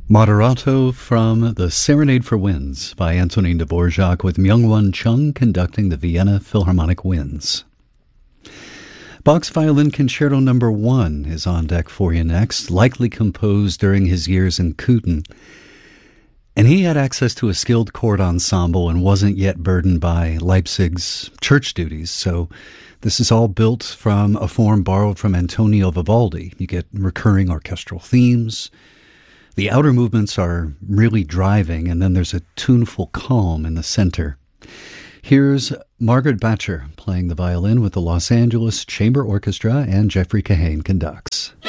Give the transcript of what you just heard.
Moderato from The Serenade for Winds by Antonin Dvorak with Myung-Whun Chung conducting the Vienna Philharmonic Winds. Bach's Violin Concerto No. 1 is on deck for you next, likely composed during his years in Köthen. And he had access to a skilled court ensemble and wasn't yet burdened by Leipzig's church duties, so this is all built from a form borrowed from Antonio Vivaldi. You get recurring orchestral themes. The outer movements are really driving, and then there's a tuneful calm in the center. Here's Margaret Batcher playing the violin with the Los Angeles Chamber Orchestra, and Jeffrey Kahane conducts.